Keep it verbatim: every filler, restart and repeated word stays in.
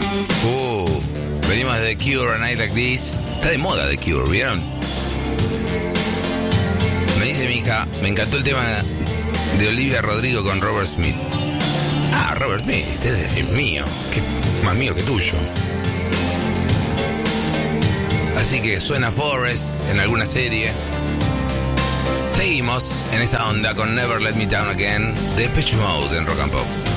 Uh, venimos de The Cure, A Night Like This. Está de moda The Cure, ¿vieron? Me dice mi hija, me encantó el tema de Olivia Rodrigo con Robert Smith. Ah, Robert Smith, ese es mío. Que, más mío que tuyo. Así que suena Forrest en alguna serie. Seguimos en esa onda con Never Let Me Down Again de Depeche Mode en Rock and Pop.